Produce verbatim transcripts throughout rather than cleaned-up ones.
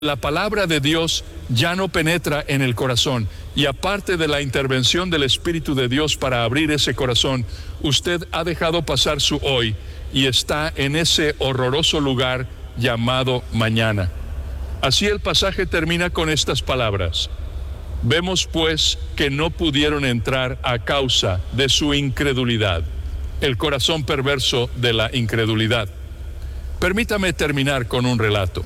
La palabra de Dios ya no penetra en el corazón, y aparte de la intervención del Espíritu de Dios para abrir ese corazón, usted ha dejado pasar su hoy y está en ese horroroso lugar llamado mañana. Así el pasaje termina con estas palabras: vemos pues que no pudieron entrar a causa de su incredulidad, el corazón perverso de la incredulidad. Permítame terminar con un relato.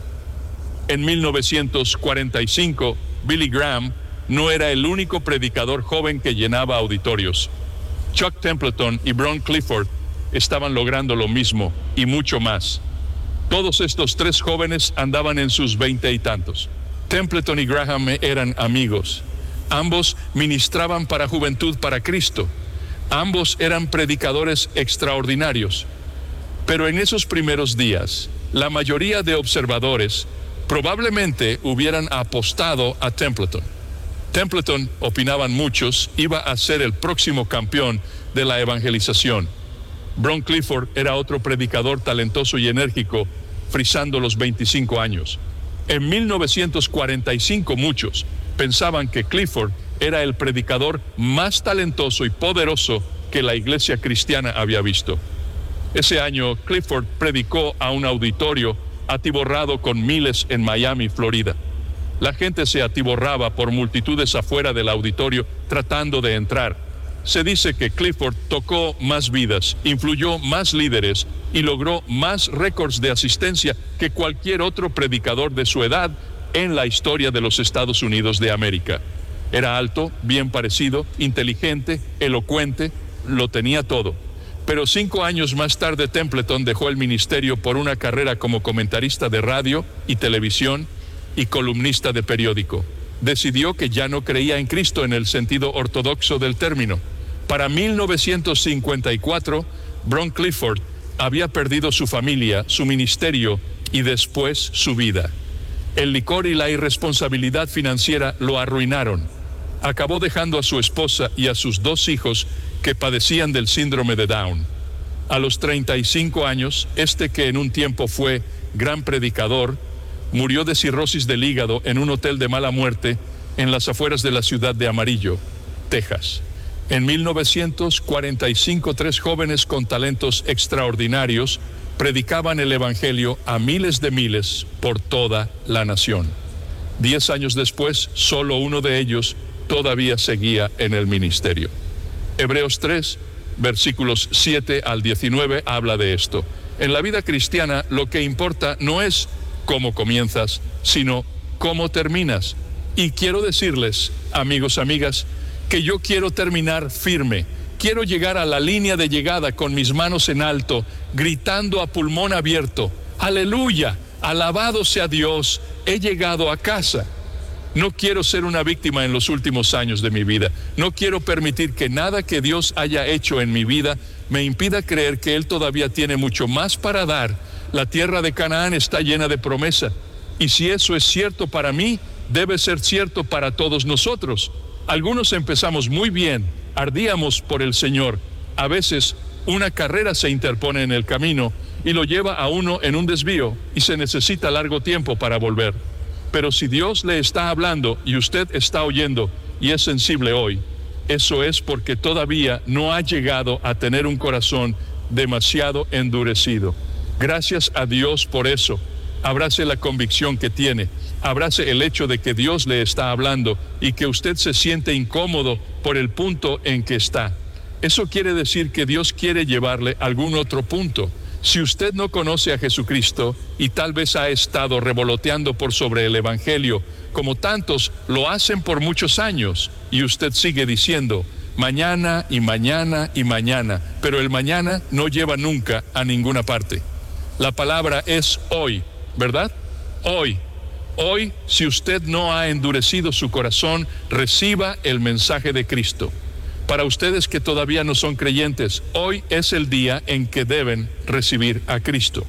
En mil novecientos cuarenta y cinco, Billy Graham no era el único predicador joven que llenaba auditorios. Chuck Templeton y Bron Clifford estaban logrando lo mismo y mucho más. Todos estos tres jóvenes andaban en sus veinte y tantos. Templeton y Graham eran amigos. Ambos ministraban para Juventud para Cristo. Ambos eran predicadores extraordinarios. Pero en esos primeros días, la mayoría de observadores probablemente hubieran apostado a Templeton. Templeton, opinaban muchos, iba a ser el próximo campeón de la evangelización. Bron Clifford era otro predicador talentoso y enérgico, frisando los veinticinco años. En mil novecientos cuarenta y cinco muchos pensaban que Clifford era el predicador más talentoso y poderoso que la iglesia cristiana había visto. Ese año Clifford predicó a un auditorio atiborrado con miles en Miami, Florida. La gente se atiborraba por multitudes afuera del auditorio tratando de entrar. Se dice que Clifford tocó más vidas, influyó más líderes y logró más récords de asistencia que cualquier otro predicador de su edad en la historia de los Estados Unidos de América. Era alto, bien parecido, inteligente, elocuente, lo tenía todo. Pero cinco años más tarde Templeton dejó el ministerio por una carrera como comentarista de radio y televisión y columnista de periódico. Decidió que ya no creía en Cristo en el sentido ortodoxo del término. Para mil novecientos cincuenta y cuatro, Bron Clifford había perdido su familia, su ministerio y después su vida. El licor y la irresponsabilidad financiera lo arruinaron. Acabó dejando a su esposa y a sus dos hijos que padecían del síndrome de Down. A los treinta y cinco años, este que en un tiempo fue gran predicador, murió de cirrosis del hígado en un hotel de mala muerte en las afueras de la ciudad de Amarillo, Texas. En mil novecientos cuarenta y cinco, tres jóvenes con talentos extraordinarios predicaban el evangelio a miles de miles por toda la nación. Diez años después, solo uno de ellos todavía seguía en el ministerio. Hebreos tres, versículos siete al diecinueve, habla de esto. En la vida cristiana, lo que importa no es cómo comienzas, sino cómo terminas. Y quiero decirles, amigos, amigas, que yo quiero terminar firme. Quiero llegar a la línea de llegada con mis manos en alto, gritando a pulmón abierto: ¡Aleluya! ¡Alabado sea Dios! He llegado a casa. No quiero ser una víctima en los últimos años de mi vida. No quiero permitir que nada que Dios haya hecho en mi vida me impida creer que Él todavía tiene mucho más para dar. La tierra de Canaán está llena de promesa. Y si eso es cierto para mí, debe ser cierto para todos nosotros. Algunos empezamos muy bien, ardíamos por el Señor. A veces una carrera se interpone en el camino y lo lleva a uno en un desvío y se necesita largo tiempo para volver. Pero si Dios le está hablando y usted está oyendo y es sensible hoy, eso es porque todavía no ha llegado a tener un corazón demasiado endurecido. Gracias a Dios por eso. Abrace la convicción que tiene. Abrace el hecho de que Dios le está hablando y que usted se siente incómodo por el punto en que está. Eso quiere decir que Dios quiere llevarle a algún otro punto. Si usted no conoce a Jesucristo y tal vez ha estado revoloteando por sobre el Evangelio, como tantos lo hacen por muchos años, y usted sigue diciendo mañana y mañana y mañana, pero el mañana no lleva nunca a ninguna parte. La palabra es hoy, ¿verdad? Hoy. Hoy, si usted no ha endurecido su corazón, reciba el mensaje de Cristo. Para ustedes que todavía no son creyentes, hoy es el día en que deben recibir a Cristo.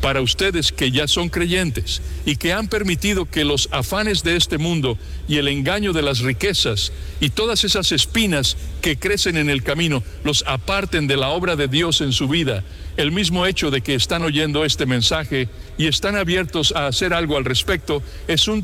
para ustedes que ya son creyentes y que han permitido que los afanes de este mundo y el engaño de las riquezas y todas esas espinas que crecen en el camino los aparten de la obra de Dios en su vida. El mismo hecho de que están oyendo este mensaje y están abiertos a hacer algo al respecto es un